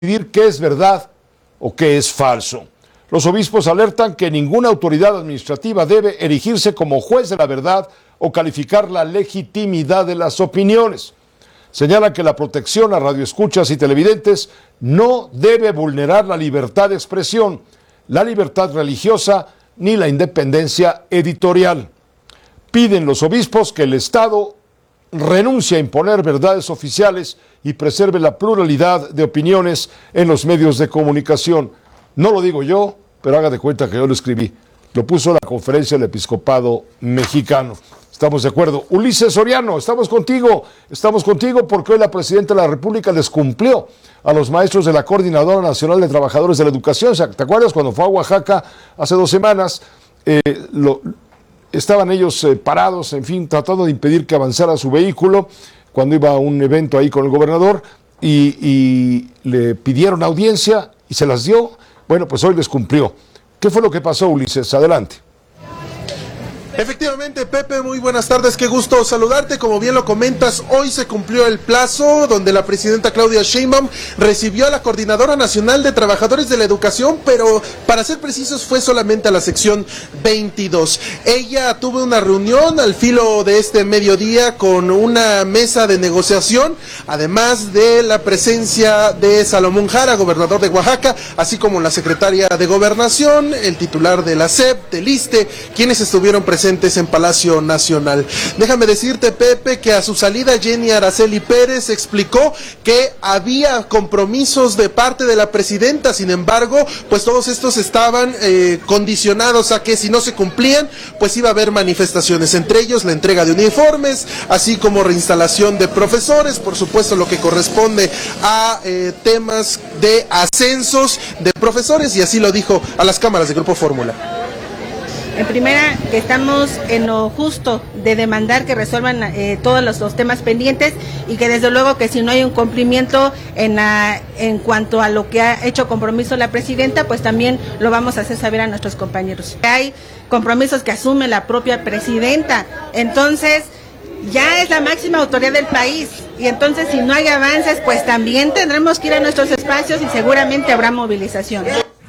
decidir qué es verdad o qué es falso. Los obispos alertan que ninguna autoridad administrativa debe erigirse como juez de la verdad o calificar la legitimidad de las opiniones. Señala que la protección a radioescuchas y televidentes no debe vulnerar la libertad de expresión, la libertad religiosa ni la independencia editorial. Piden los obispos que el Estado renuncie a imponer verdades oficiales y preserve la pluralidad de opiniones en los medios de comunicación. No lo digo yo, pero haga de cuenta que yo lo escribí. Lo puso la Conferencia del Episcopado Mexicano. Estamos de acuerdo. Ulises Soriano, estamos contigo porque hoy la Presidenta de la República les cumplió a los maestros de la Coordinadora Nacional de Trabajadores de la Educación. ¿Te acuerdas cuando fue a Oaxaca hace 2 semanas? Estaban ellos parados, en fin, tratando de impedir que avanzara su vehículo cuando iba a un evento ahí con el gobernador y le pidieron audiencia y se las dio. Bueno, pues hoy les cumplió. ¿Qué fue lo que pasó, Ulises? Adelante. Efectivamente, Pepe, muy buenas tardes, qué gusto saludarte. Como bien lo comentas, hoy se cumplió el plazo donde la presidenta Claudia Sheinbaum recibió a la Coordinadora Nacional de Trabajadores de la Educación, pero para ser precisos fue solamente a la sección 22. Ella tuvo una reunión al filo de este mediodía con una mesa de negociación, además de la presencia de Salomón Jara, gobernador de Oaxaca, así como la secretaria de Gobernación, el titular de la SEP, del ISSSTE, quienes estuvieron presentes en Palacio Nacional. Déjame decirte, Pepe, que a su salida Jenny Araceli Pérez explicó que había compromisos de parte de la presidenta, sin embargo, pues todos estos estaban condicionados a que si no se cumplían, pues iba a haber manifestaciones, entre ellos la entrega de uniformes, así como reinstalación de profesores, por supuesto lo que corresponde a temas de ascensos de profesores, y así lo dijo a las cámaras de Grupo Fórmula. En primera, que estamos en lo justo de demandar que resuelvan todos los temas pendientes y que desde luego que si no hay un cumplimiento en cuanto a lo que ha hecho compromiso la presidenta, pues también lo vamos a hacer saber a nuestros compañeros. Hay compromisos que asume la propia presidenta, entonces ya es la máxima autoridad del país y entonces si no hay avances, pues también tendremos que ir a nuestros espacios y seguramente habrá movilización.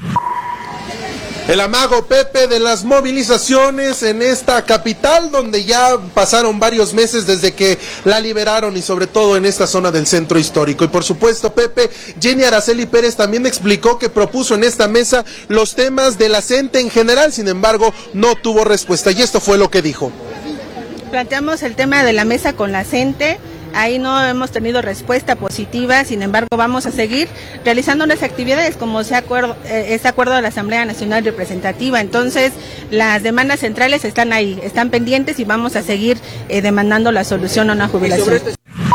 El amago, Pepe, de las movilizaciones en esta capital, donde ya pasaron varios meses desde que la liberaron y sobre todo en esta zona del centro histórico. Y por supuesto, Pepe, Jenny Araceli Pérez también explicó que propuso en esta mesa los temas de la CENTE en general, sin embargo, no tuvo respuesta. Y esto fue lo que dijo. Planteamos el tema de la mesa con la CENTE. Ahí no hemos tenido respuesta positiva, sin embargo vamos a seguir realizando las actividades como este acuerdo de la Asamblea Nacional Representativa. Entonces las demandas centrales están ahí, están pendientes y vamos a seguir demandando la solución a una jubilación.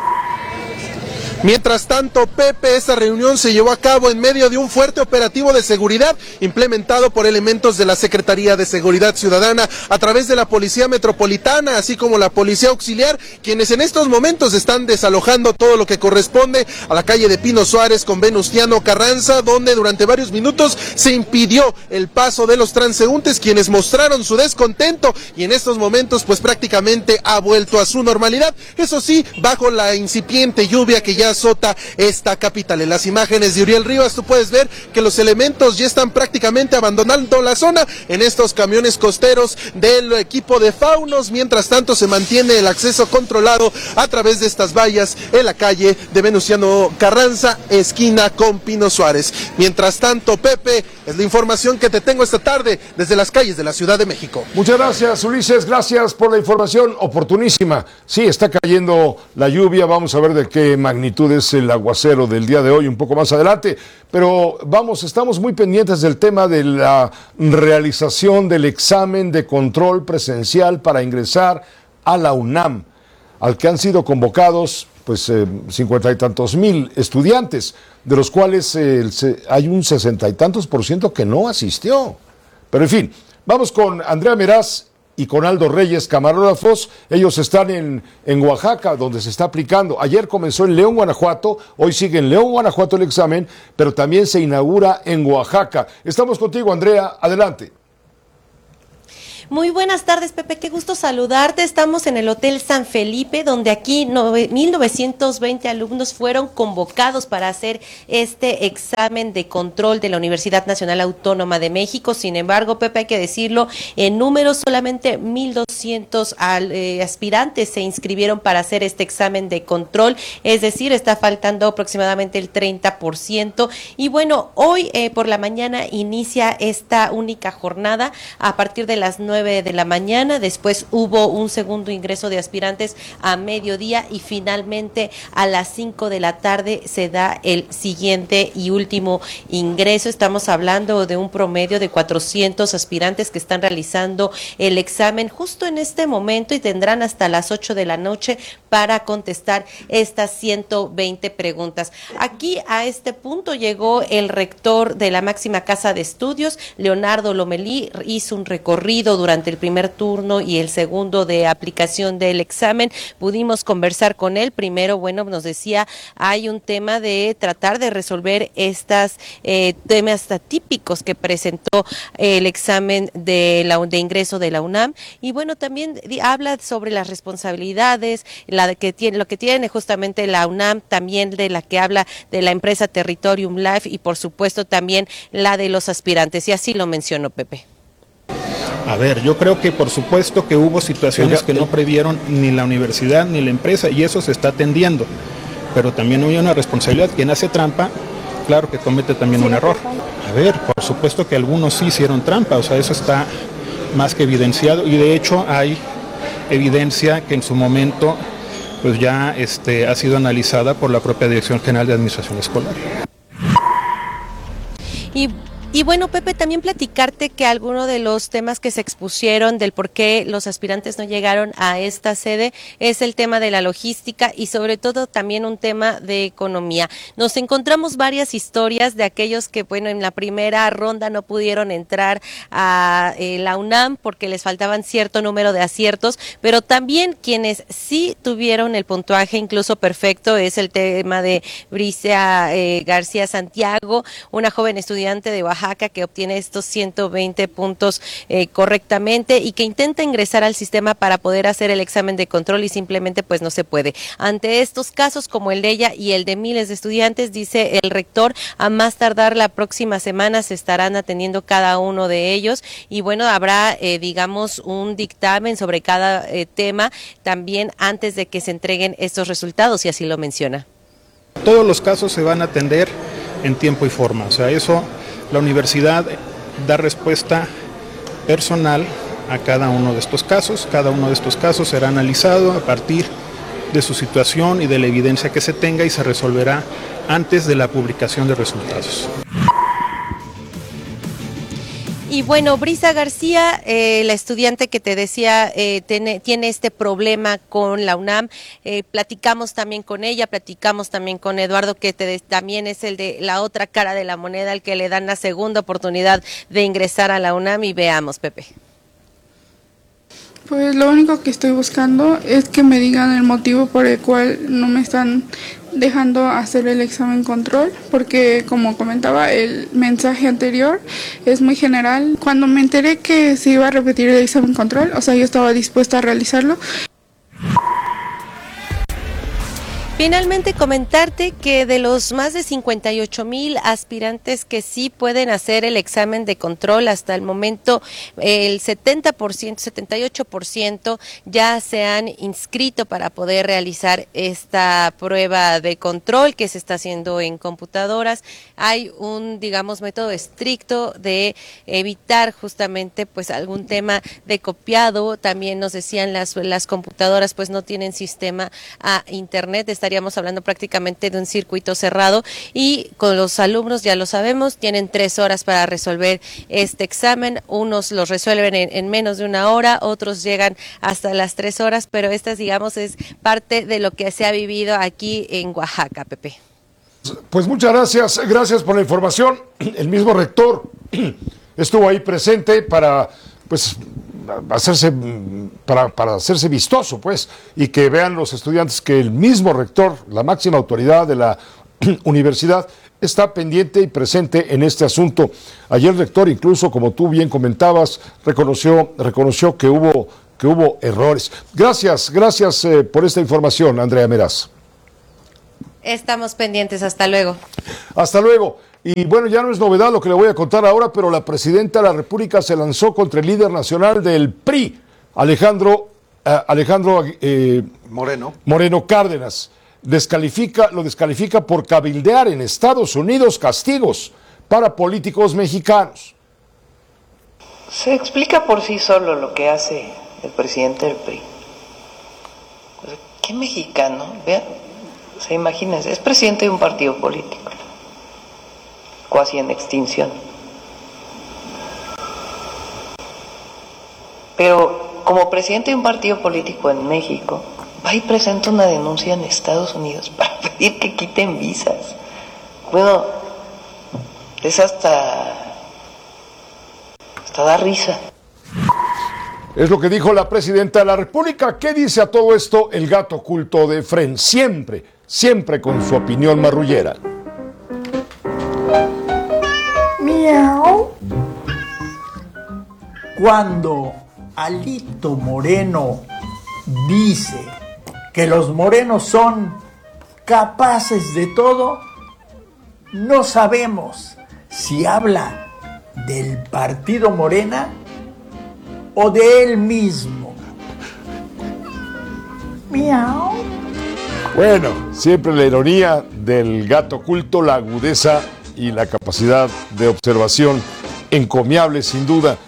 Mientras tanto, Pepe, esta reunión se llevó a cabo en medio de un fuerte operativo de seguridad implementado por elementos de la Secretaría de Seguridad Ciudadana a través de la Policía Metropolitana, así como la Policía Auxiliar, quienes en estos momentos están desalojando todo lo que corresponde a la calle de Pino Suárez con Venustiano Carranza, donde durante varios minutos se impidió el paso de los transeúntes, quienes mostraron su descontento y en estos momentos pues prácticamente ha vuelto a su normalidad, eso sí, bajo la incipiente lluvia que ya azota esta capital. En las imágenes de Uriel Rivas tú puedes ver que los elementos ya están prácticamente abandonando la zona en estos camiones costeros del equipo de Faunos. Mientras tanto se mantiene el acceso controlado a través de estas vallas en la calle de Venustiano Carranza, esquina con Pino Suárez. Mientras tanto, Pepe, es la información que te tengo esta tarde desde las calles de la Ciudad de México. Muchas gracias, Ulises, gracias por la información oportunísima. Sí, está cayendo la lluvia, vamos a ver de qué magnitud es el aguacero del día de hoy un poco más adelante, pero estamos muy pendientes del tema de la realización del examen de control presencial para ingresar a la UNAM, al que han sido convocados pues 50 y tantos mil estudiantes, de los cuales hay un 60 y tantos % que no asistió. Pero en fin, vamos con Andrea Meraz y con Aldo Reyes, camarógrafos. Ellos están en Oaxaca, donde se está aplicando. Ayer comenzó en León, Guanajuato, hoy sigue en León, Guanajuato el examen, pero también se inaugura en Oaxaca. Estamos contigo, Andrea, adelante. Muy buenas tardes, Pepe, qué gusto saludarte. Estamos en el Hotel San Felipe, donde aquí 1920 alumnos fueron convocados para hacer este examen de control de la Universidad Nacional Autónoma de México. Sin embargo, Pepe, hay que decirlo, en números solamente 1,200 aspirantes se inscribieron para hacer este examen de control, es decir, está faltando aproximadamente el 30%. Y bueno, hoy por la mañana inicia esta única jornada a partir de las 9 de la mañana, después hubo un segundo ingreso de aspirantes a mediodía y finalmente a las 5 de la tarde se da el siguiente y último ingreso. Estamos hablando de un promedio de 400 aspirantes que están realizando el examen justo en este momento y tendrán hasta las 8 de la noche para contestar estas 120 preguntas. Aquí a este punto llegó el rector de la máxima casa de estudios, Leonardo Lomelí, hizo un recorrido durante el primer turno y el segundo de aplicación del examen. Pudimos conversar con él. Primero, bueno, nos decía, hay un tema de tratar de resolver estas temas atípicos que presentó el examen de ingreso de la UNAM. Y bueno, también habla sobre las responsabilidades, lo que tiene justamente la UNAM, también de la que habla de la empresa Territorium Life y por supuesto también la de los aspirantes. Y así lo mencionó Pepe. A ver, yo creo que por supuesto que hubo situaciones que no previeron ni la universidad ni la empresa y eso se está atendiendo, pero también hay una responsabilidad. Quien hace trampa, claro que comete también un error. A ver, por supuesto que algunos sí hicieron trampa, o sea, eso está más que evidenciado y de hecho hay evidencia que en su momento pues ya ha sido analizada por la propia Dirección General de Administración Escolar. Y bueno, Pepe, también platicarte que alguno de los temas que se expusieron del por qué los aspirantes no llegaron a esta sede es el tema de la logística y sobre todo también un tema de economía. Nos encontramos varias historias de aquellos que, bueno, en la primera ronda no pudieron entrar a la UNAM porque les faltaban cierto número de aciertos, pero también quienes sí tuvieron el puntaje incluso perfecto, es el tema de Bricia García Santiago, una joven estudiante de Oaxaca que obtiene estos 120 puntos correctamente y que intenta ingresar al sistema para poder hacer el examen de control y simplemente pues no se puede. Ante estos casos como el de ella y el de miles de estudiantes, dice el rector, a más tardar la próxima semana se estarán atendiendo cada uno de ellos y bueno, habrá digamos un dictamen sobre cada tema también antes de que se entreguen estos resultados y así lo menciona. Todos los casos se van a atender en tiempo y forma, o sea, eso la universidad da respuesta personal a cada uno de estos casos. Cada uno de estos casos será analizado a partir de su situación y de la evidencia que se tenga y se resolverá antes de la publicación de resultados. Y bueno, Brisa García, la estudiante que te decía, tiene este problema con la UNAM, platicamos también con ella, platicamos también con Eduardo, que también es el de la otra cara de la moneda, al que le dan la segunda oportunidad de ingresar a la UNAM y veamos, Pepe. Pues lo único que estoy buscando es que me digan el motivo por el cual no me están dejando hacer el examen control, porque como comentaba, el mensaje anterior es muy general. Cuando me enteré que se iba a repetir el examen control, o sea, yo estaba dispuesta a realizarlo. Finalmente comentarte que de los más de 58,000 aspirantes que sí pueden hacer el examen de control, hasta el momento el 70%, 78% ya se han inscrito para poder realizar esta prueba de control que se está haciendo en computadoras. Hay un, digamos, método estricto de evitar justamente pues algún tema de copiado. También nos decían las computadoras pues no tienen sistema a internet. Estaríamos hablando prácticamente de un circuito cerrado y con los alumnos, ya lo sabemos, tienen 3 horas para resolver este examen. Unos los resuelven en menos de 1 hora, otros llegan hasta las 3 horas, pero esta, digamos, es parte de lo que se ha vivido aquí en Oaxaca, Pepe. Pues muchas gracias por la información. El mismo rector estuvo ahí presente para pues para hacerse vistoso, pues, y que vean los estudiantes que el mismo rector, la máxima autoridad de la universidad, está pendiente y presente en este asunto. Ayer el rector, incluso como tú bien comentabas, reconoció que hubo errores. Gracias por esta información, Andrea Meraz. Estamos pendientes, hasta luego. Hasta luego. Y bueno, ya no es novedad lo que le voy a contar ahora, pero la presidenta de la República se lanzó contra el líder nacional del PRI, Alejandro Moreno Cárdenas. Lo descalifica por cabildear en Estados Unidos castigos para políticos mexicanos. Se explica por sí solo lo que hace el presidente del PRI. ¿Qué mexicano? Vean, imagínense, es presidente de un partido político, cuasi en extinción. Pero como presidente de un partido político en México, va y presenta una denuncia en Estados Unidos para pedir que quiten visas. Bueno, es hasta da risa. Es lo que dijo la presidenta de la República. ¿Qué dice a todo esto el gato oculto de Fren? Siempre con su opinión marrullera. Miau. Cuando Alito Moreno dice que los morenos son capaces de todo, no sabemos si habla del partido Morena o de él mismo. Miau. Bueno, siempre la ironía del gato oculto, la agudeza y la capacidad de observación encomiable, sin duda.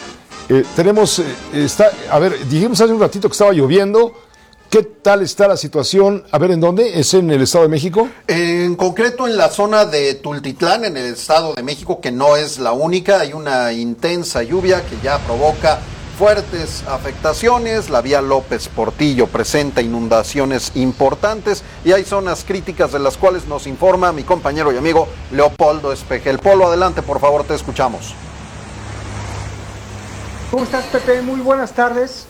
Dijimos hace un ratito que estaba lloviendo. ¿Qué tal está la situación? A ver, ¿en dónde? ¿Es en el Estado de México? En concreto en la zona de Tultitlán, en el Estado de México, que no es la única. Hay una intensa lluvia que ya provoca fuertes afectaciones. La vía López Portillo presenta inundaciones importantes y hay zonas críticas de las cuales nos informa mi compañero y amigo Leopoldo Espejel. Polo, adelante, por favor, te escuchamos. ¿Cómo estás, Pepe? Muy buenas tardes.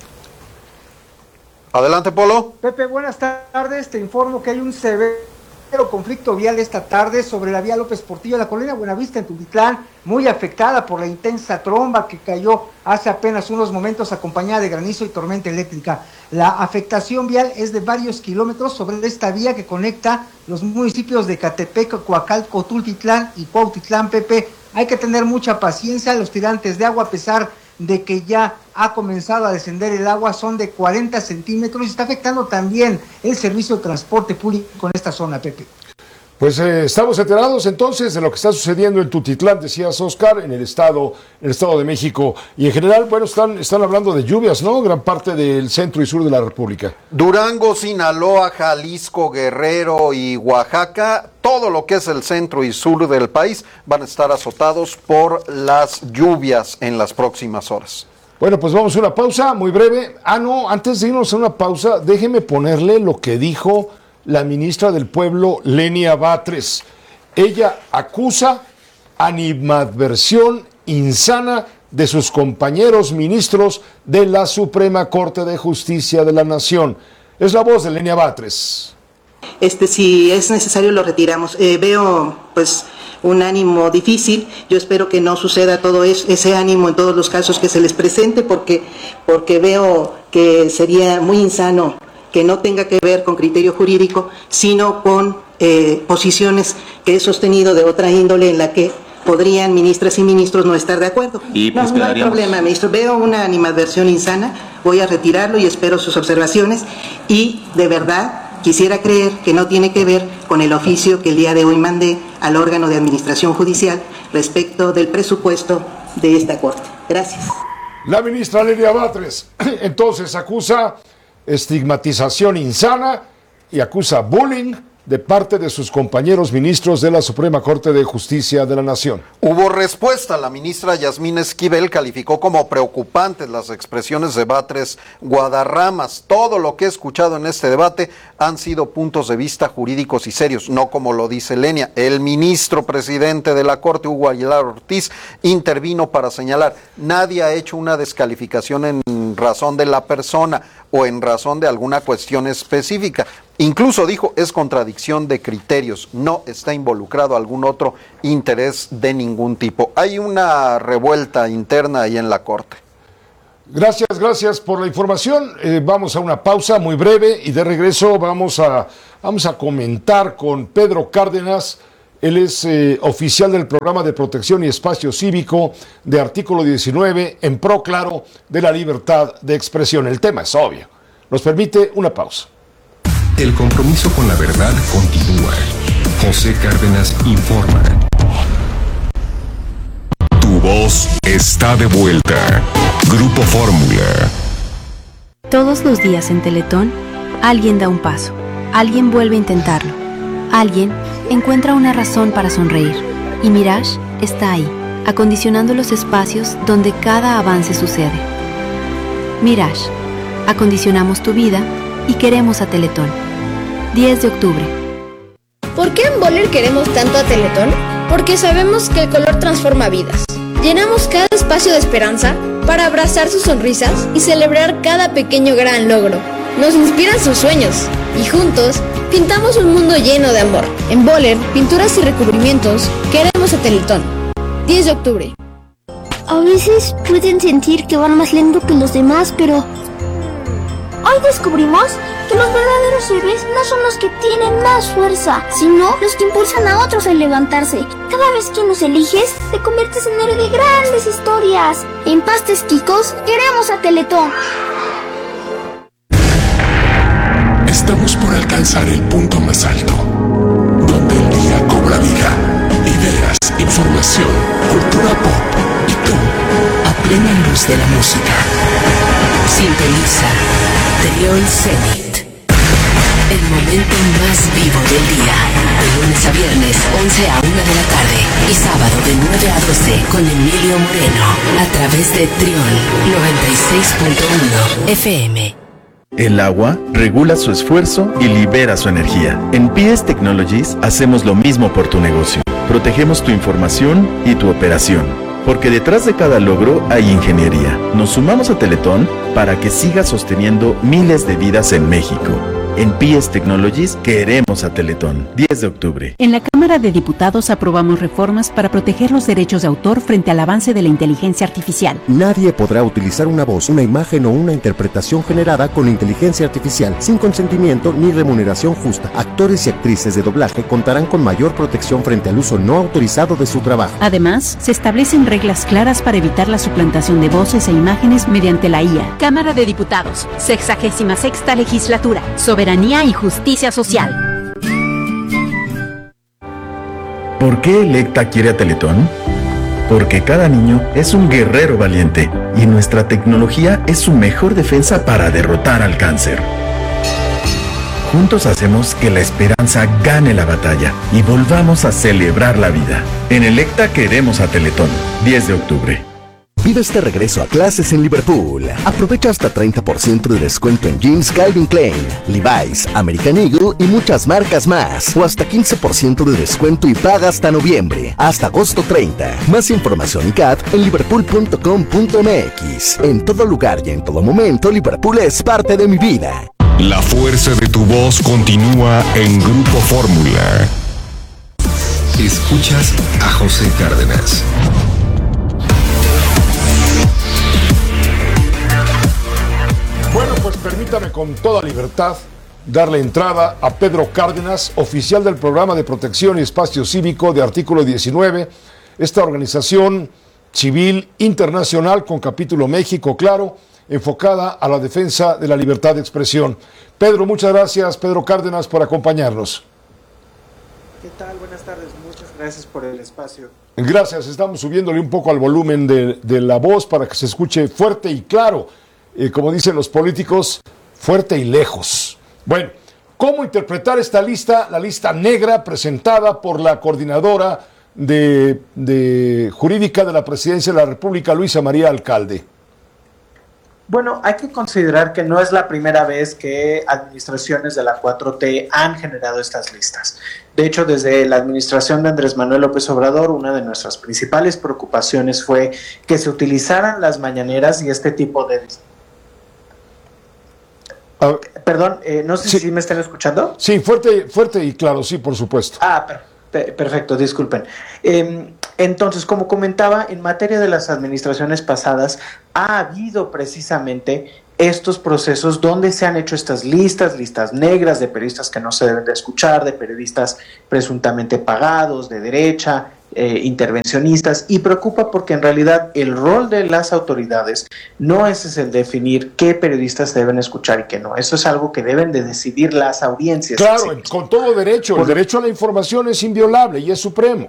Adelante, Polo. Pepe, buenas tardes. Te informo que hay un severo conflicto vial esta tarde sobre la vía López Portillo, la colonia Buenavista en Tultitlán, muy afectada por la intensa tromba que cayó hace apenas unos momentos acompañada de granizo y tormenta eléctrica. La afectación vial es de varios kilómetros sobre esta vía que conecta los municipios de Catepec, Coacalco, Tultitlán y Cuautitlán, Pepe. Hay que tener mucha paciencia. Los tirantes de agua, a pesar de que ya ha comenzado a descender el agua, son de 40 centímetros y está afectando también el servicio de transporte público en esta zona, Pepe. Pues estamos enterados entonces de lo que está sucediendo en Tultitlán, decías, Oscar, en el Estado de México. Y en general, bueno, están hablando de lluvias, ¿no? Gran parte del centro y sur de la República. Durango, Sinaloa, Jalisco, Guerrero y Oaxaca, todo lo que es el centro y sur del país van a estar azotados por las lluvias en las próximas horas. Bueno, pues vamos a una pausa muy breve. Antes de irnos a una pausa, déjeme ponerle lo que dijo la ministra del Pueblo, Lenia Batres. Ella acusa animadversión insana de sus compañeros ministros de la Suprema Corte de Justicia de la Nación. Es la voz de Lenia Batres. Si es necesario lo retiramos. Veo pues un ánimo difícil. Yo espero que no suceda todo ese ánimo en todos los casos que se les presente, porque veo que sería muy insano que no tenga que ver con criterio jurídico, sino con posiciones que he sostenido de otra índole en la que podrían ministras y ministros no estar de acuerdo. Y pues no hay problema, ministro. Veo una animadversión insana, voy a retirarlo y espero sus observaciones. Y de verdad quisiera creer que no tiene que ver con el oficio que el día de hoy mandé al órgano de administración judicial respecto del presupuesto de esta Corte. Gracias. La ministra Lenia Batres entonces acusa estigmatización insana y acusa bullying de parte de sus compañeros ministros de la Suprema Corte de Justicia de la Nación. Hubo respuesta. La ministra Yasmín Esquivel calificó como preocupantes las expresiones de Batres Guadarramas. Todo lo que he escuchado en este debate han sido puntos de vista jurídicos y serios, no como lo dice Lenia. El ministro presidente de la Corte, Hugo Aguilar Ortiz, intervino para señalar: nadie ha hecho una descalificación en razón de la persona o en razón de alguna cuestión específica. Incluso dijo, es contradicción de criterios, no está involucrado algún otro interés de ningún tipo. Hay una revuelta interna ahí en la Corte. Gracias por la información. Vamos a una pausa muy breve y de regreso vamos a comentar con Pedro Cárdenas. Él es oficial del Programa de Protección y Espacio Cívico de Artículo 19, en pro, claro, de la libertad de expresión. El tema es obvio. Nos permite una pausa. El compromiso con la verdad continúa. José Cárdenas informa. Tu voz está de vuelta. Grupo Fórmula. Todos los días en Teletón, alguien da un paso, alguien vuelve a intentarlo, alguien encuentra una razón para sonreír. Y Mirage está ahí, acondicionando los espacios donde cada avance sucede. Mirage, acondicionamos tu vida y queremos a Teletón. 10 de octubre. ¿Por qué en Boller queremos tanto a Teletón? Porque sabemos que el color transforma vidas. Llenamos cada espacio de esperanza para abrazar sus sonrisas y celebrar cada pequeño gran logro. Nos inspiran sus sueños y juntos pintamos un mundo lleno de amor. En Boller, pinturas y recubrimientos, queremos a Teletón. 10 de octubre. A veces pueden sentir que van más lento que los demás, pero hoy descubrimos que los verdaderos héroes no son los que tienen más fuerza, sino los que impulsan a otros a levantarse. Cada vez que nos eliges, te conviertes en héroe de grandes historias. En Pastes Quicos, queremos a Teletón. Estamos por alcanzar el punto más alto, donde el día cobra vida, ideas, información, cultura pop y tú, a plena luz de la música. Sintoniza Trión Zenit, el momento más vivo del día, de lunes a viernes 11 a 1 de la tarde y sábado de 9 a 12 con Emilio Moreno, a través de Trión 96.1 FM. El agua regula su esfuerzo y libera su energía. En PS Technologies hacemos lo mismo por tu negocio. Protegemos tu información y tu operación, porque detrás de cada logro hay ingeniería. Nos sumamos a Teletón para que siga sosteniendo miles de vidas en México. En PS Technologies queremos a Teletón. 10 de octubre. En la Cámara de Diputados aprobamos reformas para proteger los derechos de autor frente al avance de la inteligencia artificial. Nadie podrá utilizar una voz, una imagen o una interpretación generada con inteligencia artificial sin consentimiento ni remuneración justa. Actores y actrices de doblaje contarán con mayor protección frente al uso no autorizado de su trabajo. Además, se establecen reglas claras para evitar la suplantación de voces e imágenes mediante la IA. Cámara de Diputados, 66ª Legislatura. Soberanía y justicia social. ¿Por qué Electa quiere a Teletón? Porque cada niño es un guerrero valiente y nuestra tecnología es su mejor defensa para derrotar al cáncer. Juntos hacemos que la esperanza gane la batalla y volvamos a celebrar la vida. En Electa queremos a Teletón. 10 de octubre. Vive este regreso a clases en Liverpool. Aprovecha hasta 30% de descuento en jeans Calvin Klein, Levi's, American Eagle y muchas marcas más. O hasta 15% de descuento y paga hasta noviembre, hasta agosto 30. Más información y CAT en liverpool.com.mx. En todo lugar y en todo momento, Liverpool es parte de mi vida. La fuerza de tu voz continúa en Grupo Fórmula. Escuchas a José Cárdenas. Bueno, pues permítame con toda libertad darle entrada a Pedro Cárdenas, oficial del Programa de Protección y Espacio Cívico de Artículo 19, esta organización civil internacional con capítulo México, claro, enfocada a la defensa de la libertad de expresión. Pedro, muchas gracias, Pedro Cárdenas, por acompañarnos. ¿Qué tal? Buenas tardes, muchas gracias por el espacio. Gracias, estamos subiéndole un poco al volumen de la voz para que se escuche fuerte y claro. Como dicen los políticos, fuerte y lejos. Bueno, ¿cómo interpretar esta lista, la lista negra presentada por la coordinadora de jurídica de la Presidencia de la República, Luisa María Alcalde? Bueno, hay que considerar que no es la primera vez que administraciones de la 4T han generado estas listas. De hecho, desde la administración de Andrés Manuel López Obrador, una de nuestras principales preocupaciones fue que se utilizaran las mañaneras y este tipo de... Perdón, no sé si me están escuchando. Sí, fuerte y claro, sí, por supuesto. Perfecto, disculpen. Entonces, como comentaba, en materia de las administraciones pasadas, ha habido precisamente estos procesos donde se han hecho estas listas negras de periodistas que no se deben de escuchar, de periodistas presuntamente pagados, de derecha, intervencionistas, y preocupa porque en realidad el rol de las autoridades no es el definir qué periodistas se deben escuchar y qué no. Eso es algo que deben de decidir las audiencias. Claro, con todo derecho. El derecho a la información es inviolable y es supremo.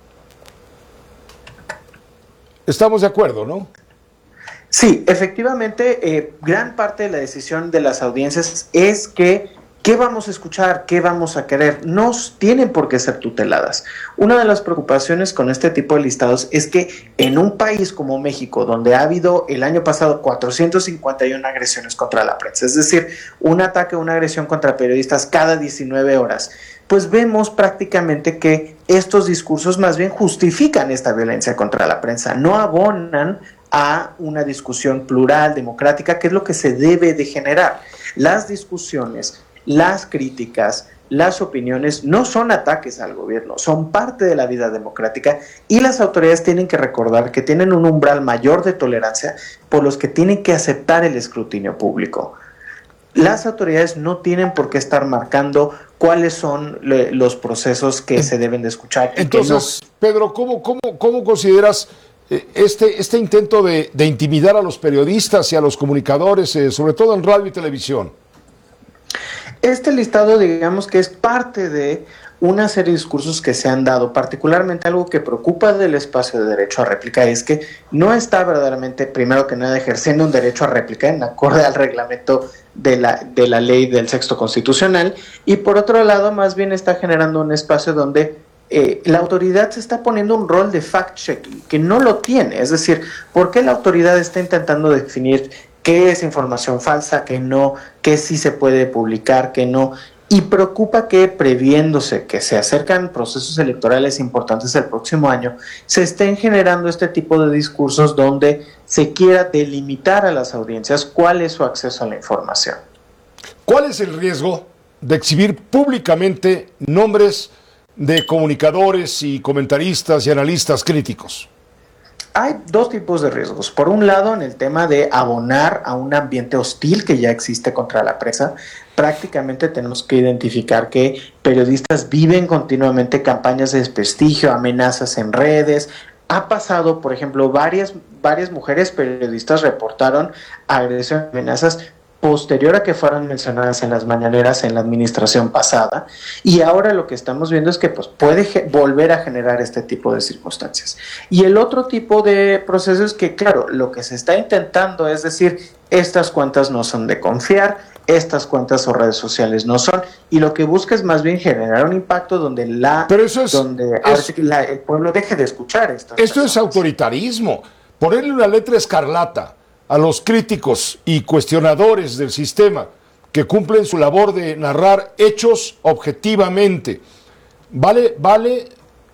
Estamos de acuerdo, ¿no? Sí, efectivamente, gran parte de la decisión de las audiencias es que ¿qué vamos a escuchar? ¿Qué vamos a querer? No tienen por qué ser tuteladas. Una de las preocupaciones con este tipo de listados es que en un país como México, donde ha habido el año pasado 451 agresiones contra la prensa, es decir, un ataque o una agresión contra periodistas cada 19 horas, pues vemos prácticamente que estos discursos más bien justifican esta violencia contra la prensa, no abonan a una discusión plural, democrática, que es lo que se debe de generar. Las discusiones, las críticas, las opiniones no son ataques al gobierno, son parte de la vida democrática y las autoridades tienen que recordar que tienen un umbral mayor de tolerancia por los que tienen que aceptar el escrutinio público. Las autoridades no tienen por qué estar marcando cuáles son los procesos que se deben de escuchar. Entonces, Pedro, ¿cómo consideras este intento de intimidar a los periodistas y a los comunicadores, sobre todo en radio y televisión? Este listado, digamos que es parte de una serie de discursos que se han dado, particularmente algo que preocupa del espacio de derecho a réplica es que no está verdaderamente, primero que nada, ejerciendo un derecho a réplica en acorde al reglamento de la ley del Sexto Constitucional, y por otro lado, más bien está generando un espacio donde la autoridad se está poniendo un rol de fact-checking, que no lo tiene. Es decir, ¿por qué la autoridad está intentando definir qué es información falsa, qué no, qué sí se puede publicar, qué no? Y preocupa que, previéndose que se acercan procesos electorales importantes el próximo año, se estén generando este tipo de discursos donde se quiera delimitar a las audiencias cuál es su acceso a la información. ¿Cuál es el riesgo de exhibir públicamente nombres de comunicadores y comentaristas y analistas críticos? Hay dos tipos de riesgos. Por un lado, en el tema de abonar a un ambiente hostil que ya existe contra la prensa, prácticamente tenemos que identificar que periodistas viven continuamente campañas de desprestigio, amenazas en redes. Ha pasado, por ejemplo, varias mujeres periodistas reportaron agresiones y amenazas posterior a que fueran mencionadas en las mañaneras en la administración pasada, y ahora lo que estamos viendo es que pues, puede volver a generar este tipo de circunstancias. Y el otro tipo de proceso es que, claro, lo que se está intentando es decir, estas cuentas no son de confiar, estas cuentas o redes sociales no son, y lo que busca es más bien generar un impacto donde el pueblo deje de escuchar esto. Esto es autoritarismo, ponerle una letra escarlata a los críticos y cuestionadores del sistema que cumplen su labor de narrar hechos objetivamente. ¿Vale?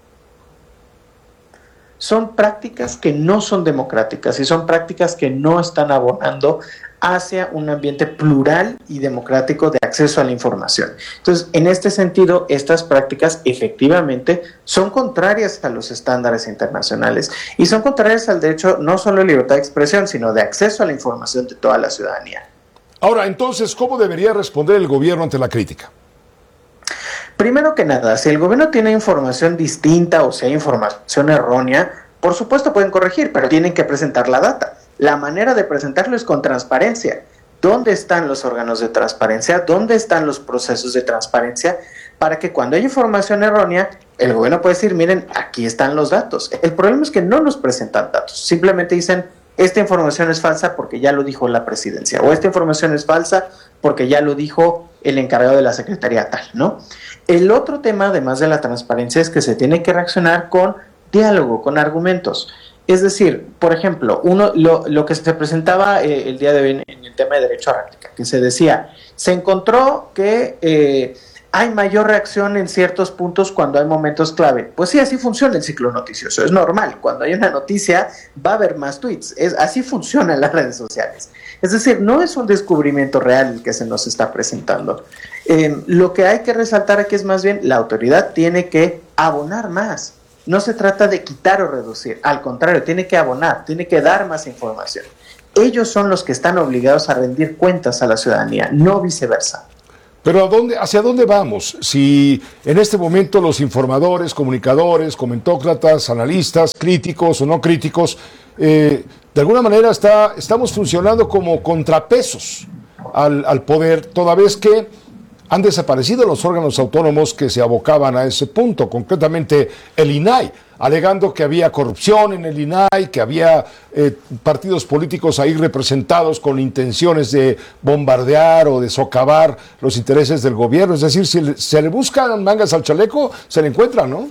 Son prácticas que no son democráticas y son prácticas que no están abonando hacia un ambiente plural y democrático de acceso a la información. Entonces, en este sentido, estas prácticas efectivamente son contrarias a los estándares internacionales y son contrarias al derecho no solo de libertad de expresión, sino de acceso a la información de toda la ciudadanía. Ahora, entonces, ¿cómo debería responder el gobierno ante la crítica? Primero que nada, si el gobierno tiene información distinta o si hay información errónea, por supuesto pueden corregir, pero tienen que presentar la data. La manera de presentarlo es con transparencia. ¿Dónde están los órganos de transparencia? ¿Dónde están los procesos de transparencia? Para que cuando hay información errónea, el gobierno puede decir, miren, aquí están los datos. El problema es que no nos presentan datos. Simplemente dicen, esta información es falsa porque ya lo dijo la presidencia. O esta información es falsa porque ya lo dijo el encargado de la secretaría tal, ¿no? El otro tema, además de la transparencia, es que se tiene que reaccionar con diálogo, con argumentos. Es decir, por ejemplo, lo que se presentaba el día de hoy en el tema de derecho a réplica, que se decía, se encontró que hay mayor reacción en ciertos puntos cuando hay momentos clave. Pues sí, así funciona el ciclo noticioso, es normal. Cuando hay una noticia va a haber más tweets, así funcionan las redes sociales. Es decir, no es un descubrimiento real el que se nos está presentando. Lo que hay que resaltar aquí es más bien la autoridad tiene que abonar más. No se trata de quitar o reducir, al contrario, tiene que abonar, tiene que dar más información. Ellos son los que están obligados a rendir cuentas a la ciudadanía, no viceversa. Pero ¿hacia dónde vamos? Si en este momento los informadores, comunicadores, comentócratas, analistas, críticos o no críticos, de alguna manera estamos funcionando como contrapesos al poder, toda vez que han desaparecido los órganos autónomos que se abocaban a ese punto, concretamente el INAI, alegando que había corrupción en el INAI, que había partidos políticos ahí representados con intenciones de bombardear o de socavar los intereses del gobierno. Es decir, si se le buscan mangas al chaleco, se le encuentran, ¿no?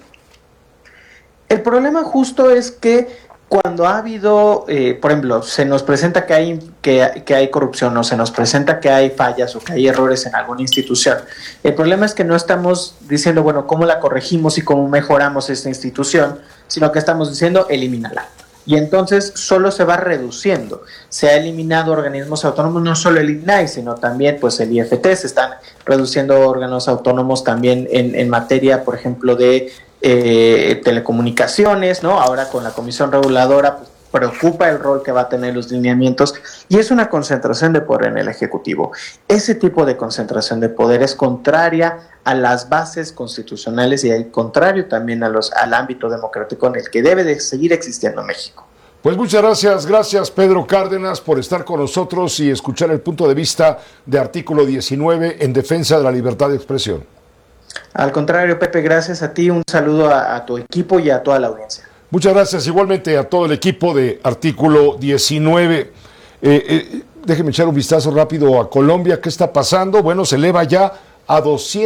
El problema justo es que cuando ha habido, por ejemplo, se nos presenta que hay corrupción o se nos presenta que hay fallas o que hay errores en alguna institución, el problema es que no estamos diciendo, bueno, cómo la corregimos y cómo mejoramos esta institución, sino que estamos diciendo, elimínala. Y entonces solo se va reduciendo. Se ha eliminado organismos autónomos, no solo el INAI, sino también pues el IFT, se están reduciendo órganos autónomos también en materia, por ejemplo, de telecomunicaciones, ¿no? Ahora con la Comisión Reguladora pues, preocupa el rol que va a tener los lineamientos y es una concentración de poder en el Ejecutivo. Ese tipo de concentración de poder es contraria a las bases constitucionales y contrario también al ámbito democrático en el que debe de seguir existiendo México. Pues muchas gracias Pedro Cárdenas por estar con nosotros y escuchar el punto de vista de Artículo 19 en defensa de la libertad de expresión. Al contrario, Pepe, gracias a ti, un saludo a tu equipo y a toda la audiencia. Muchas gracias igualmente a todo el equipo de Artículo 19. Déjeme echar un vistazo rápido a Colombia. ¿Qué está pasando? Bueno, se eleva ya a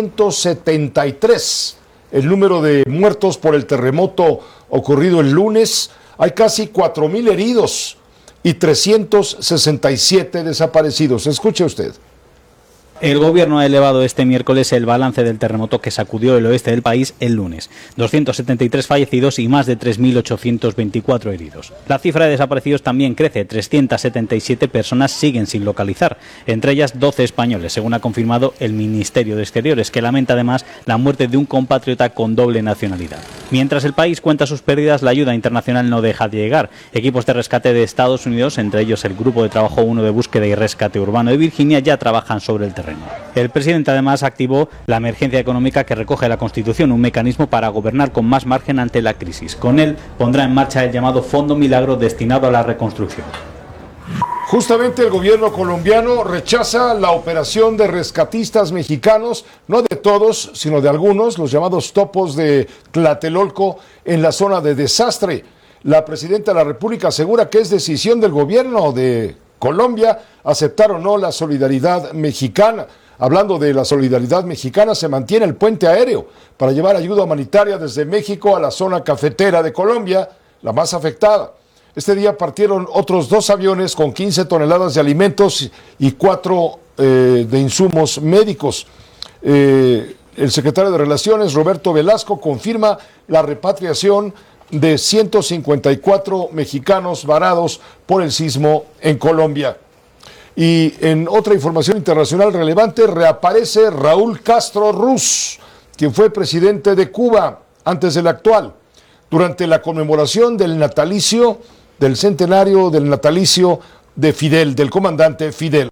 273 el número de muertos por el terremoto ocurrido el lunes. Hay casi 4,000 heridos y 367 desaparecidos. Escuche usted. El gobierno ha elevado este miércoles el balance del terremoto que sacudió el oeste del país el lunes. 273 fallecidos y más de 3.824 heridos. La cifra de desaparecidos también crece. 377 personas siguen sin localizar, entre ellas 12 españoles, según ha confirmado el Ministerio de Exteriores, que lamenta además la muerte de un compatriota con doble nacionalidad. Mientras el país cuenta sus pérdidas, la ayuda internacional no deja de llegar. Equipos de rescate de Estados Unidos, entre ellos el Grupo de Trabajo 1 de Búsqueda y Rescate Urbano de Virginia, ya trabajan sobre el terreno. El presidente además activó la emergencia económica que recoge la Constitución, un mecanismo para gobernar con más margen ante la crisis. Con él pondrá en marcha el llamado Fondo Milagro destinado a la reconstrucción. Justamente el gobierno colombiano rechaza la operación de rescatistas mexicanos, no de todos, sino de algunos, los llamados topos de Tlatelolco en la zona de desastre. La presidenta de la República asegura que es decisión del gobierno de Colombia aceptar o no la solidaridad mexicana. Hablando de la solidaridad mexicana, se mantiene el puente aéreo para llevar ayuda humanitaria desde México a la zona cafetera de Colombia, la más afectada. Este día partieron otros 2 aviones con 15 toneladas de alimentos y 4 de insumos médicos. El secretario de Relaciones, Roberto Velasco, confirma la repatriación de 154 mexicanos varados por el sismo en Colombia. Y en otra información internacional relevante, reaparece Raúl Castro Ruz, quien fue presidente de Cuba antes del actual, durante la conmemoración del centenario del natalicio de Fidel, del comandante Fidel.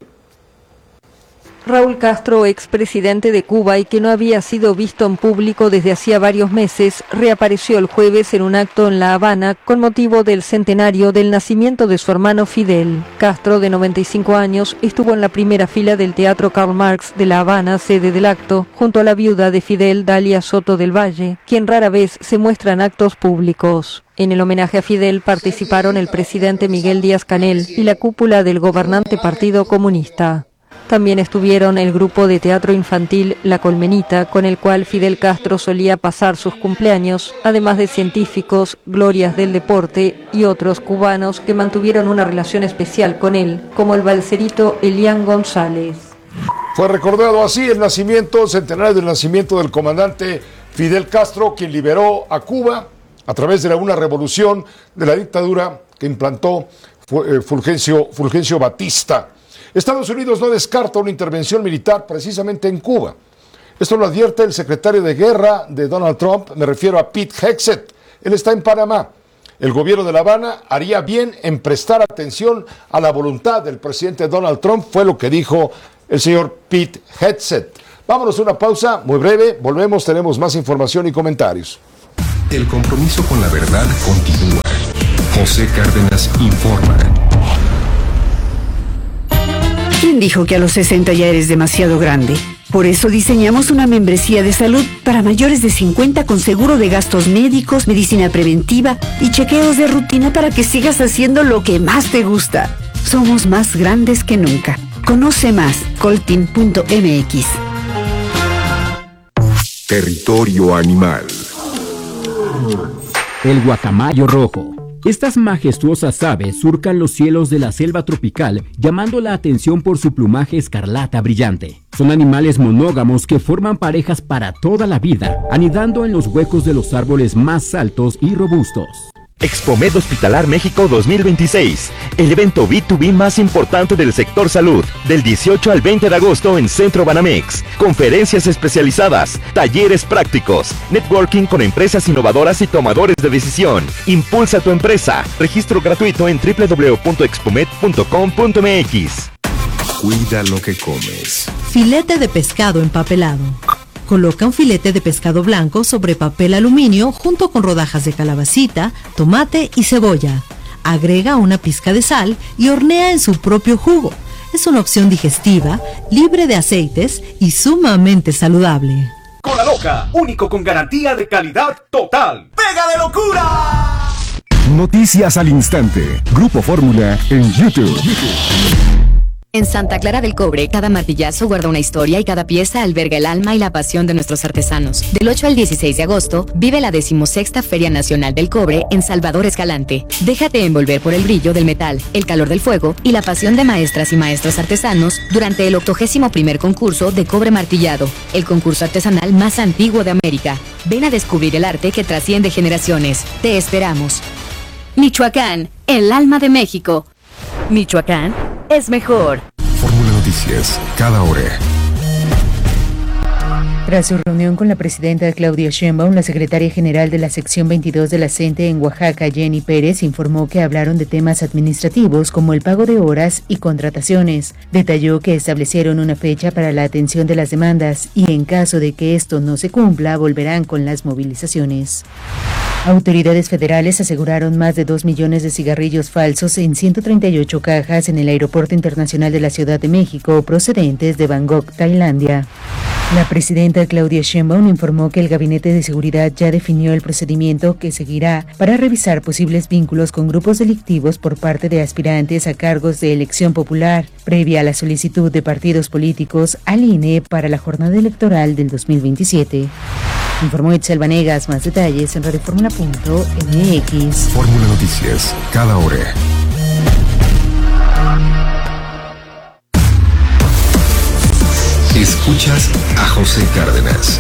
Raúl Castro, expresidente de Cuba y que no había sido visto en público desde hacía varios meses, reapareció el jueves en un acto en La Habana con motivo del centenario del nacimiento de su hermano Fidel. Castro, de 95 años, estuvo en la primera fila del Teatro Karl Marx de La Habana, sede del acto, junto a la viuda de Fidel, Dalia Soto del Valle, quien rara vez se muestra en actos públicos. En el homenaje a Fidel participaron el presidente Miguel Díaz-Canel y la cúpula del gobernante Partido Comunista. También estuvieron el grupo de teatro infantil La Colmenita, con el cual Fidel Castro solía pasar sus cumpleaños, además de científicos, glorias del deporte y otros cubanos que mantuvieron una relación especial con él, como el balserito Elian González. Fue recordado así el centenario del nacimiento del comandante Fidel Castro, quien liberó a Cuba a través de una revolución de la dictadura que implantó Fulgencio Batista. Estados Unidos no descarta una intervención militar precisamente en Cuba. Esto lo advierte el secretario de Guerra de Donald Trump, me refiero a Pete Hegseth. Él está en Panamá. El gobierno de La Habana haría bien en prestar atención a la voluntad del presidente Donald Trump, fue lo que dijo el señor Pete Hegseth. Vámonos a una pausa muy breve, volvemos, tenemos más información y comentarios. El compromiso con la verdad continúa. José Cárdenas informa. ¿Quién dijo que a los 60 ya eres demasiado grande? Por eso diseñamos una membresía de salud para mayores de 50 con seguro de gastos médicos, medicina preventiva y chequeos de rutina para que sigas haciendo lo que más te gusta. Somos más grandes que nunca. Conoce más, colteam.mx. Territorio animal. El guacamayo rojo. Estas majestuosas aves surcan los cielos de la selva tropical, llamando la atención por su plumaje escarlata brillante. Son animales monógamos que forman parejas para toda la vida, anidando en los huecos de los árboles más altos y robustos. Expomed Hospitalar México 2026, el evento B2B más importante del sector salud, del 18 al 20 de agosto en Centro Banamex. Conferencias especializadas, talleres prácticos, networking con empresas innovadoras y tomadores de decisión. Impulsa tu empresa. Registro gratuito en www.expomed.com.mx. Cuida lo que comes. Filete de pescado empapelado. Coloca un filete de pescado blanco sobre papel aluminio junto con rodajas de calabacita, tomate y cebolla. Agrega una pizca de sal y hornea en su propio jugo. Es una opción digestiva, libre de aceites y sumamente saludable. Cola Loca, único con garantía de calidad total. ¡Pega de locura! Noticias al instante. Grupo Fórmula en YouTube. En Santa Clara del Cobre, cada martillazo guarda una historia y cada pieza alberga el alma y la pasión de nuestros artesanos. Del 8 al 16 de agosto, vive la 16ª Feria Nacional del Cobre en Salvador Escalante. Déjate envolver por el brillo del metal, el calor del fuego y la pasión de maestras y maestros artesanos durante el 81º concurso de cobre martillado, el concurso artesanal más antiguo de América. Ven a descubrir el arte que trasciende generaciones. Te esperamos. Michoacán, el alma de México. Michoacán es mejor. Fórmula Noticias, cada hora. Tras su reunión con la presidenta Claudia Sheinbaum, la secretaria general de la sección 22 de la CENTE en Oaxaca, Jenny Pérez, informó que hablaron de temas administrativos como el pago de horas y contrataciones. Detalló que establecieron una fecha para la atención de las demandas y en caso de que esto no se cumpla, volverán con las movilizaciones. Autoridades federales aseguraron más de 2 millones de cigarrillos falsos en 138 cajas en el Aeropuerto Internacional de la Ciudad de México, procedentes de Bangkok, Tailandia. La presidenta Claudia Sheinbaum informó que el Gabinete de Seguridad ya definió el procedimiento que seguirá para revisar posibles vínculos con grupos delictivos por parte de aspirantes a cargos de elección popular, previa a la solicitud de partidos políticos al INE para la jornada electoral del 2027. Informó Itzel Vanegas, más detalles en radioformula.mx. Fórmula Noticias, cada hora. Escuchas a José Cárdenas.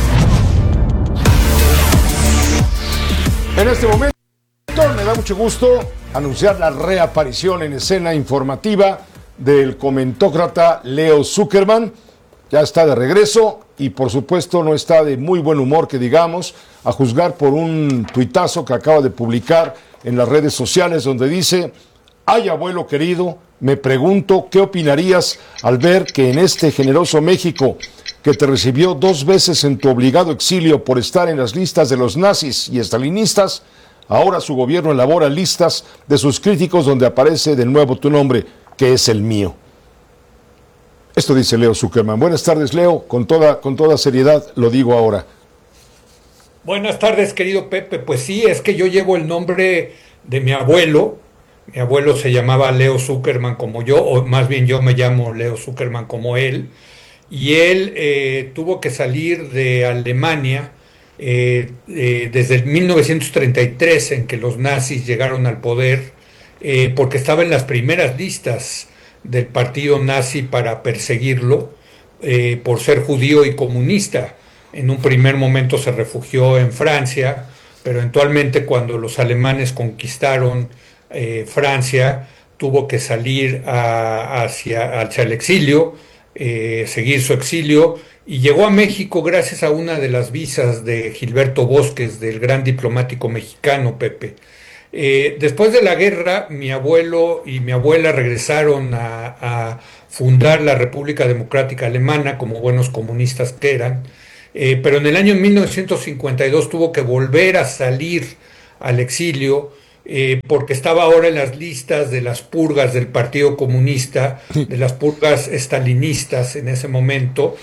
En este momento me da mucho gusto anunciar la reaparición en escena informativa del comentócrata Leo Zuckerman. Ya está de regreso y por supuesto no está de muy buen humor que digamos, a juzgar por un tuitazo que acaba de publicar en las redes sociales donde dice: ay, abuelo querido, me pregunto qué opinarías al ver que en este generoso México, que te recibió 2 veces en tu obligado exilio por estar en las listas de los nazis y estalinistas, ahora su gobierno elabora listas de sus críticos donde aparece de nuevo tu nombre, que es el mío. Esto dice Leo Zuckerman. Buenas tardes, Leo. Con toda seriedad lo digo ahora. Buenas tardes, querido Pepe. Pues sí, es que yo llevo el nombre de mi abuelo. Mi abuelo se llamaba Leo Zuckerman como yo, o más bien yo me llamo Leo Zuckerman como él. Y él tuvo que salir de Alemania desde el 1933, en que los nazis llegaron al poder, porque estaba en las primeras listas del partido nazi para perseguirlo, por ser judío y comunista. En un primer momento se refugió en Francia, pero eventualmente cuando los alemanes conquistaron Francia, tuvo que salir hacia el exilio, seguir su exilio, y llegó a México gracias a una de las visas de Gilberto Bosques, del gran diplomático mexicano, Pepe. Después de la guerra, mi abuelo y mi abuela regresaron a fundar la República Democrática Alemana, como buenos comunistas que eran, pero en el año 1952 tuvo que volver a salir al exilio, porque estaba ahora en las listas de las purgas del Partido Comunista, de las purgas estalinistas en ese momento,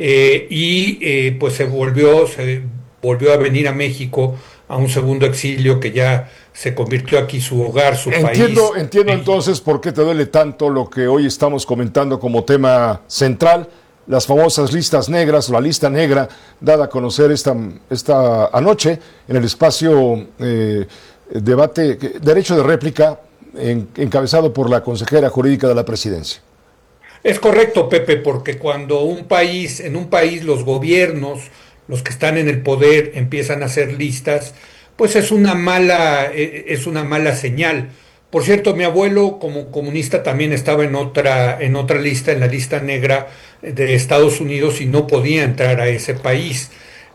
pues se volvió a venir a México a un segundo exilio que ya se convirtió aquí su hogar, su país. Entiendo entonces por qué te duele tanto lo que hoy estamos comentando como tema central, las famosas listas negras, o la lista negra, dada a conocer esta anoche en el espacio debate, derecho de réplica, encabezado por la consejera jurídica de la presidencia. Es correcto, Pepe, porque cuando en un país los gobiernos, los que están en el poder, empiezan a hacer listas, pues es una mala señal. Por cierto, mi abuelo como comunista también estaba en otra lista, en la lista negra de Estados Unidos, y no podía entrar a ese país.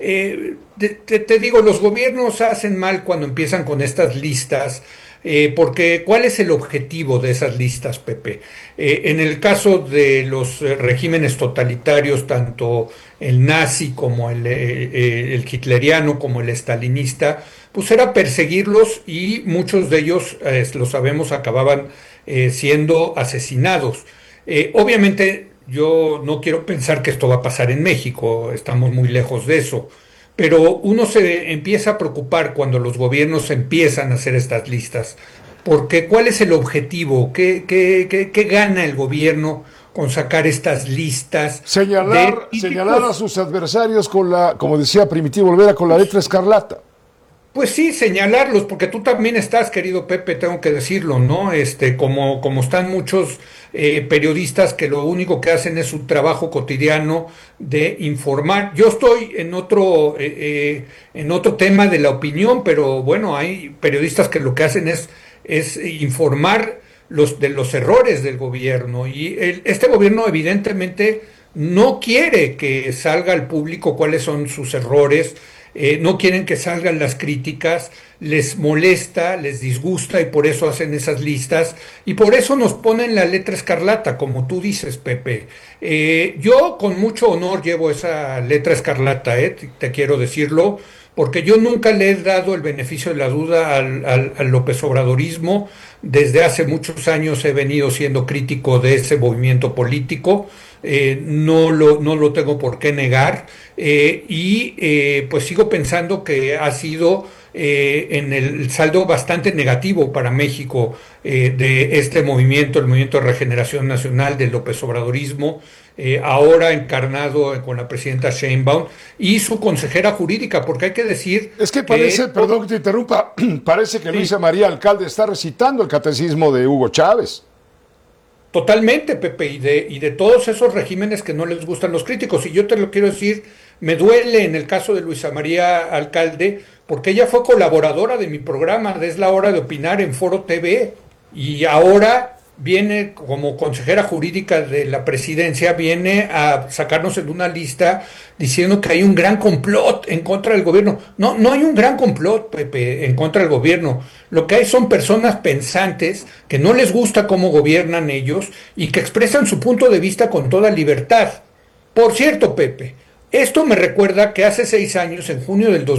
Te digo, los gobiernos hacen mal cuando empiezan con estas listas, porque ¿cuál es el objetivo de esas listas, Pepe? En el caso de los regímenes totalitarios, tanto el nazi como el hitleriano como el estalinista, pues era perseguirlos, y muchos de ellos, lo sabemos, acababan siendo asesinados. Obviamente yo no quiero pensar que esto va a pasar en México, estamos muy lejos de eso, pero uno se empieza a preocupar cuando los gobiernos empiezan a hacer estas listas, porque ¿cuál es el objetivo? ¿Qué gana el gobierno con sacar estas listas? Señalar a sus adversarios como decía Primitivo Olvera, con la letra escarlata. Pues sí, señalarlos, porque tú también estás, querido Pepe, tengo que decirlo, ¿no? Como están muchos periodistas que lo único que hacen es su trabajo cotidiano de informar. Yo estoy en otro tema de la opinión, pero bueno, hay periodistas que lo que hacen es informar de los errores del gobierno, y este gobierno evidentemente no quiere que salga al público cuáles son sus errores. No quieren que salgan las críticas, les molesta, les disgusta, y por eso hacen esas listas, y por eso nos ponen la letra escarlata, como tú dices, Pepe. Yo con mucho honor llevo esa letra escarlata, te quiero decirlo, porque yo nunca le he dado el beneficio de la duda al López Obradorismo. Desde hace muchos años he venido siendo crítico de ese movimiento político. No lo tengo por qué negar, pues sigo pensando que ha sido en el saldo bastante negativo para México de este movimiento, el Movimiento de Regeneración Nacional del López Obradorismo, ahora encarnado con la presidenta Sheinbaum y su consejera jurídica, porque hay que decir... Es que parece, perdón que te interrumpa, parece que Luisa María Alcalde está recitando el catecismo de Hugo Chávez. Totalmente, Pepe, y de todos esos regímenes que no les gustan los críticos. Y yo te lo quiero decir, me duele en el caso de Luisa María Alcalde, porque ella fue colaboradora de mi programa de Es la Hora de Opinar en Foro TV, y ahora viene como consejera jurídica de la presidencia, viene a sacarnos en una lista diciendo que hay un gran complot en contra del gobierno. No hay un gran complot, Pepe, en contra del gobierno. Lo que hay son personas pensantes que no les gusta cómo gobiernan ellos y que expresan su punto de vista con toda libertad. Por cierto, Pepe, esto me recuerda que hace 6 años, en junio del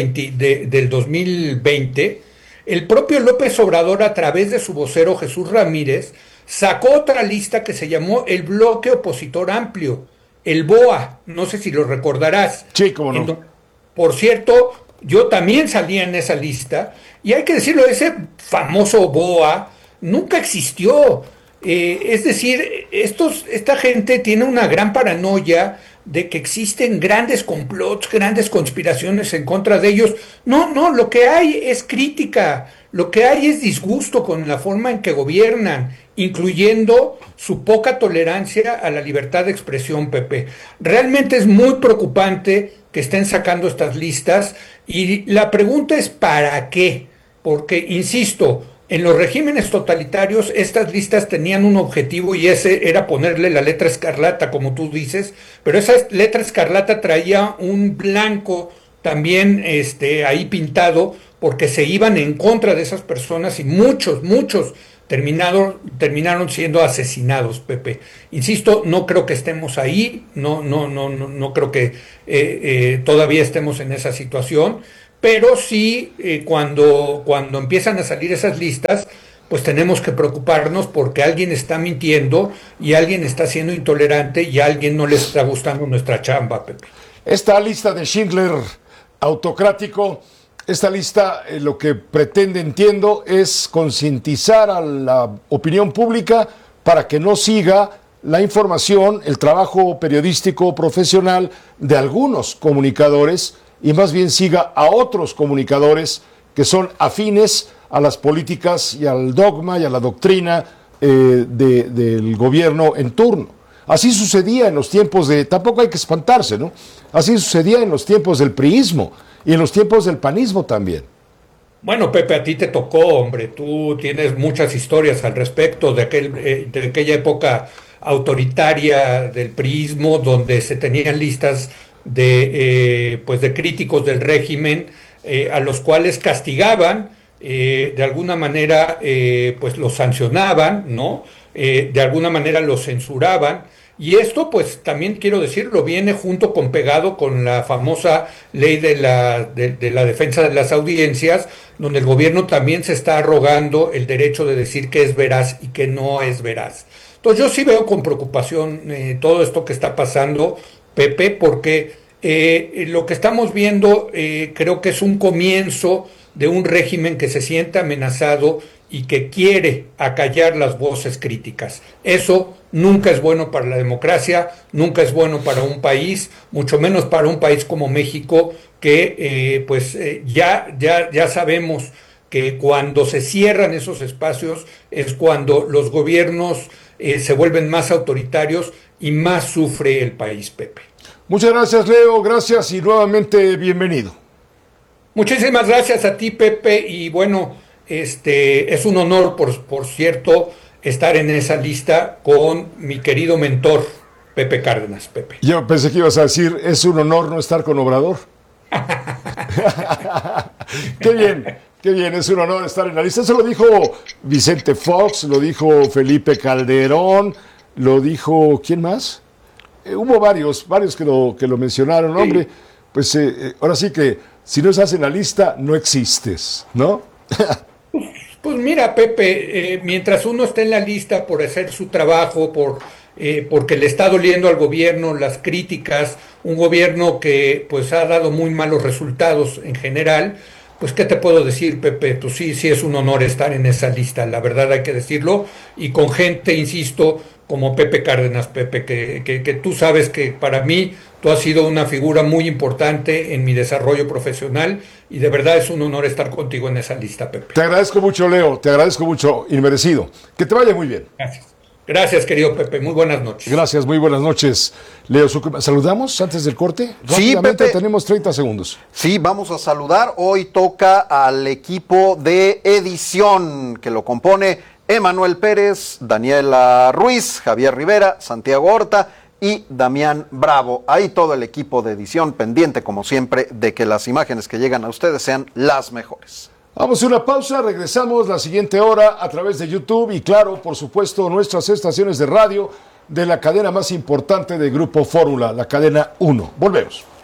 2020, el propio López Obrador, a través de su vocero Jesús Ramírez, sacó otra lista que se llamó el Bloque Opositor Amplio, el BOA, no sé si lo recordarás. Sí, cómo no. Por cierto, yo también salía en esa lista, y hay que decirlo, ese famoso BOA nunca existió. Es decir, esta gente tiene una gran paranoia de que existen grandes complots, grandes conspiraciones en contra de ellos. No, lo que hay es crítica. Lo que hay es disgusto con la forma en que gobiernan, incluyendo su poca tolerancia a la libertad de expresión, Pepe. Realmente es muy preocupante que estén sacando estas listas y la pregunta es ¿para qué? Porque, insisto, en los regímenes totalitarios estas listas tenían un objetivo y ese era ponerle la letra escarlata, como tú dices, pero esa letra escarlata traía un blanco también ahí pintado porque se iban en contra de esas personas y muchos terminaron siendo asesinados, Pepe. Insisto, no creo que estemos ahí, no creo que todavía estemos en esa situación, pero sí cuando empiezan a salir esas listas, pues tenemos que preocuparnos porque alguien está mintiendo y alguien está siendo intolerante y a alguien no le está gustando nuestra chamba, Pepe. Esta lista de Schindler autocrático, esta lista lo que pretende, entiendo, es concientizar a la opinión pública para que no siga la información, el trabajo periodístico profesional de algunos comunicadores y más bien siga a otros comunicadores que son afines a las políticas y al dogma y a la doctrina del gobierno en turno. Así sucedía en los tiempos tampoco hay que espantarse, ¿no? Así sucedía en los tiempos del priismo y en los tiempos del panismo también. Bueno, Pepe, a ti te tocó, hombre, tú tienes muchas historias al respecto de aquella época autoritaria del priismo, donde se tenían listas de críticos del régimen, a los cuales castigaban, de alguna manera, pues los sancionaban, ¿no? De alguna manera los censuraban. Y esto, pues también quiero decirlo, viene pegado con la famosa ley de la defensa de las audiencias, donde el gobierno también se está arrogando el derecho de decir que es veraz y que no es veraz. Entonces yo sí veo con preocupación todo esto que está pasando, Pepe, porque lo que estamos viendo creo que es un comienzo de un régimen que se siente amenazado y que quiere acallar las voces críticas. Eso nunca es bueno para la democracia, nunca es bueno para un país, mucho menos para un país como México, que ya sabemos que cuando se cierran esos espacios es cuando los gobiernos se vuelven más autoritarios y más sufre el país, Pepe. Muchas gracias, Leo, gracias y nuevamente bienvenido. Muchísimas gracias a ti, Pepe, y bueno, es un honor, por cierto, estar en esa lista con mi querido mentor, Pepe Cárdenas, Pepe. Yo pensé que ibas a decir, es un honor no estar con Obrador. Qué bien, es un honor estar en la lista. Eso lo dijo Vicente Fox, lo dijo Felipe Calderón, lo dijo, ¿quién más? Hubo varios que lo mencionaron, sí. Hombre, pues ahora sí que si no estás en la lista, no existes, ¿no? Pues mira, Pepe, mientras uno esté en la lista por hacer su trabajo, porque le está doliendo al gobierno las críticas, un gobierno que pues ha dado muy malos resultados en general, pues ¿qué te puedo decir, Pepe? Pues sí es un honor estar en esa lista, la verdad hay que decirlo, y con gente, insisto, como Pepe Cárdenas, Pepe, que tú sabes que para mí tú has sido una figura muy importante en mi desarrollo profesional y de verdad es un honor estar contigo en esa lista, Pepe. Te agradezco mucho, Leo, te agradezco mucho, inmerecido. Que te vaya muy bien. Gracias, querido Pepe, muy buenas noches. Gracias, muy buenas noches, Leo Zuckerman. ¿Saludamos antes del corte? Sí, Pepe. Tenemos 30 segundos. Sí, vamos a saludar. Hoy toca al equipo de edición que lo compone Emanuel Pérez, Daniela Ruiz, Javier Rivera, Santiago Horta y Damián Bravo. Ahí todo el equipo de edición pendiente, como siempre, de que las imágenes que llegan a ustedes sean las mejores. Vamos a una pausa, regresamos la siguiente hora a través de YouTube y claro, por supuesto, nuestras estaciones de radio de la cadena más importante de Grupo Fórmula, la cadena 1. Volvemos.